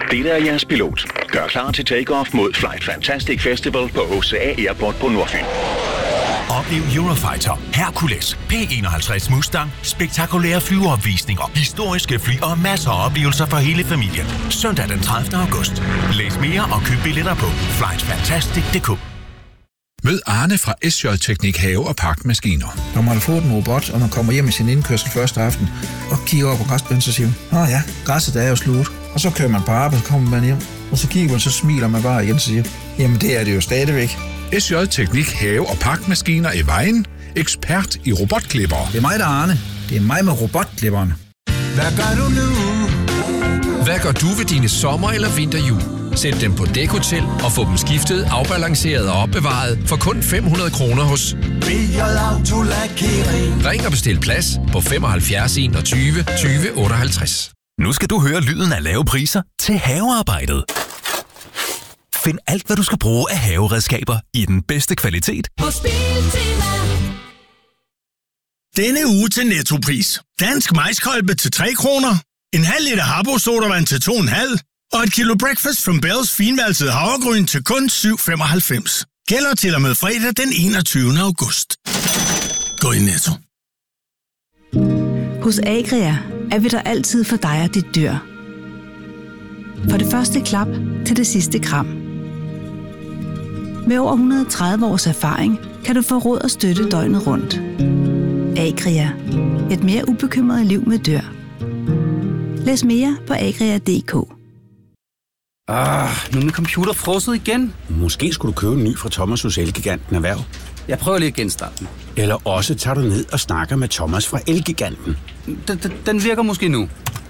Dette er jeres pilot. Gør klar til take-off mod Flight Fantastic Festival på HCA Airport på Nordfyn. Oplev Eurofighter, Hercules, P51 Mustang, spektakulære flyveopvisninger, historiske fly og masser af oplevelser for hele familien. Søndag den 30. august. Læs mere og køb billetter på flightfantastic.dk. Mød Arne fra SJ Teknik Have og Parkmaskiner. Når man har fået en robot, og man kommer hjem med sin indkørsel første aften, og kigger over på græsplænen, så siger man, ja, græsset er jo slut. Og så kører man på arbejde, så kommer man hjem, og så kigger man, så smiler man bare igen og siger, jamen det er det jo stadigvæk. SJ Teknik Have og Parkmaskiner i Vejen. Ekspert i robotklipper. Det er mig, der er Arne. Det er mig med robotklipperen. Hvad gør du nu? Hvad gør du ved dine sommer- eller vinterhjul? Sæt dem på dækhotel og få dem skiftet, afbalanceret og opbevaret for kun 500 kroner hos Auto Lakering. Ring og bestil plads på 75 21 20 58. Nu skal du høre lyden af lave priser til havearbejdet. Find alt, hvad du skal bruge af haveredskaber i den bedste kvalitet. Denne uge til Nettopris. Dansk majskolbe til 3 kroner. En halv liter Habbo sodavand til 2,5. Og et kilo Breakfast from Bells finvalset havregryn til kun 7,95. Gælder til og med fredag den 21. august. Gå i Netto. Hos Agria er vi der altid for dig og dit dyr. For det første klap til det sidste kram. Med over 130 års erfaring kan du få råd og støtte døgnet rundt. Agria. Et mere ubekymret liv med dyr. Læs mere på agria.dk. Nu er min computer frosset igen. Måske skulle du købe en ny fra Thomas hos Elgiganten Erhverv. Jeg prøver lige at genstarte den. Eller også tager du ned og snakker med Thomas fra Elgiganten. Den virker måske nu.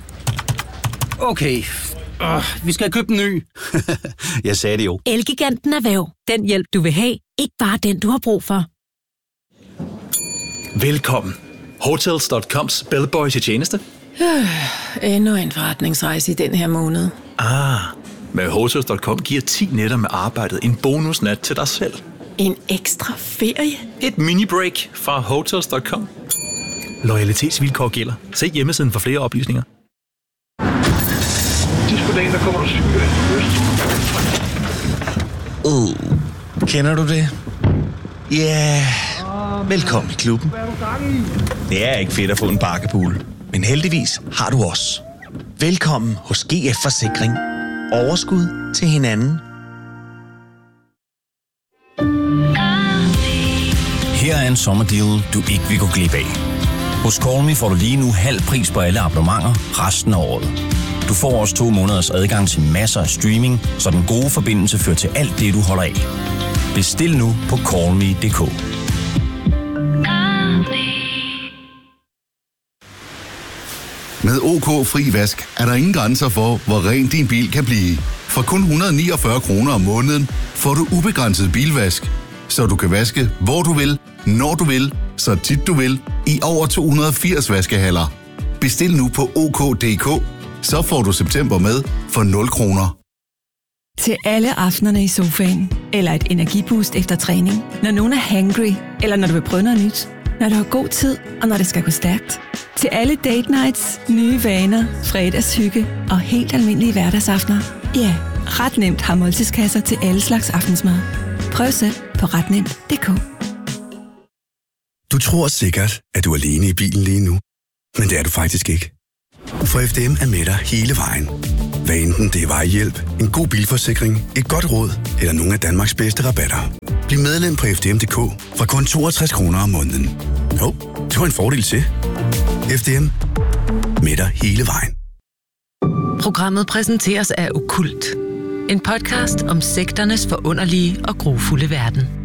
Okay. Vi skal købe en ny. Jeg sagde det jo. Elgiganten Erhverv. Den hjælp, du vil have. Ikke bare den, du har brug for. Velkommen. Hotels.coms bellboy til tjeneste. Endnu en forretningsrejse i den her måned. Med Hotels.com giver 10 nætter med arbejdet en bonusnat til dig selv. En ekstra ferie? Et mini-break fra Hotels.com. Loyalitetsvilkår gælder. Se hjemmesiden for flere oplysninger. Der kommer Kender du det? Ja, velkommen i klubben. Det er ikke fedt at få en barkebule, men heldigvis har du os. Velkommen hos GF Forsikring. Overskud til hinanden. Her er en sommerdeal, du ikke vil gå glip af. Hos Call Me får du lige nu halv pris på alle abonnementer resten af året. Du får også 2 måneders adgang til masser af streaming, så den gode forbindelse fører til alt det, du holder af. Bestil nu på callme.dk. Med OK Fri Vask er der ingen grænser for, hvor ren din bil kan blive. For kun 149 kroner om måneden får du ubegrænset bilvask, så du kan vaske hvor du vil, når du vil, så tit du vil, i over 280 vaskehaller. Bestil nu på OK.dk, så får du september med for 0 kroner. Til alle aftenerne i sofaen, eller et energiboost efter træning, når nogen er hangry, eller når du vil prøve noget nyt, når du har god tid, og når det skal gå stærkt. Til alle date nights, nye vaner, fredagshygge og helt almindelige hverdagsaftener. Ja, ret nemt har måltidskasser til alle slags aftensmad. Prøv selv på retnemt.dk. Du tror sikkert, at du er alene i bilen lige nu, men det er du faktisk ikke. For FDM er med dig hele vejen. Hvad enten det er vejhjælp, en god bilforsikring, et godt råd eller nogle af Danmarks bedste rabatter. Bliv medlem på FDM.dk fra kun 62 kroner om måneden. Det var en fordel til. FDM. Med dig hele vejen. Programmet præsenteres af Okkult. En podcast om sekternes forunderlige og grufulde verden.